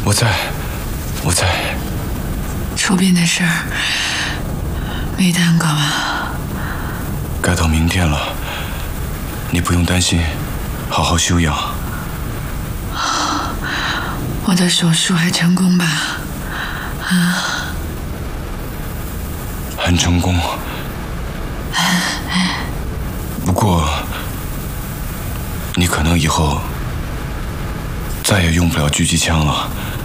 我在。 出殡的事儿没耽搁吧？ 该到明天了，你不用担心，好好休养。 我的手术还成功吧？ 很成功。不过，你可能以后再也用不了狙击枪了。